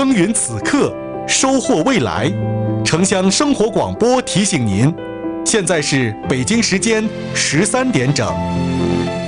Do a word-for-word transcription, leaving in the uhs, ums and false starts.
耕耘此刻，收获未来。城乡生活广播提醒您，现在是北京时间十三点整。